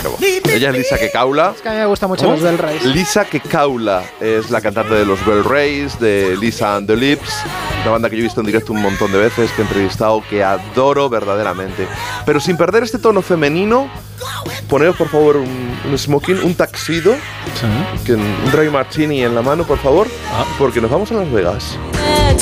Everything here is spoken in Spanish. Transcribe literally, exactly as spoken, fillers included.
verbo. Ella es Lisa Kekaula. Es que a mí me gustan mucho ¿Oh? los Bell Rays. Lisa Kekaula es la cantante de los Bell Rays, de Lisa and the Lips, una banda que yo he visto en directo un montón de veces, que he entrevistado, que adoro verdaderamente. Pero sin perder este tono femenino, poneos por favor un, un smoking, un tuxedo, sí. que, un dry martini en la mano, por favor, ah. porque nos vamos a Las Vegas.